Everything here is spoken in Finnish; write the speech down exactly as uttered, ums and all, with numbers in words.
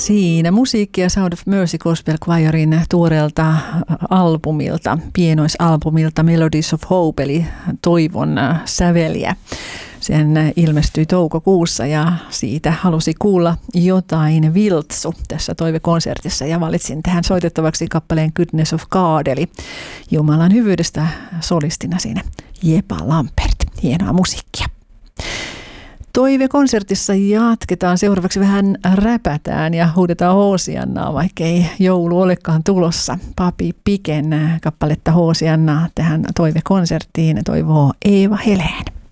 Siinä musiikkia Sound of Mercy Gospel Choirin tuoreelta albumilta, pienoisalbumilta Melodies of Hope, eli toivon säveliä. Sen ilmestyi toukokuussa ja siitä halusi kuulla jotain Viltsu tässä toivekonsertissa ja valitsin tähän soitettavaksi kappaleen Goodness of God, eli Jumalan hyvyydestä solistina siinä Jepa Lampert. Hienoa musiikkia. Toivekonsertissa jatketaan. Seuraavaksi vähän räpätään ja huudetaan Hoosiannaa, vaikkei joulu olekaan tulossa. Papi Piken kappaletta Hoosiannaa tähän toivekonserttiin toivoo Eeva Helén.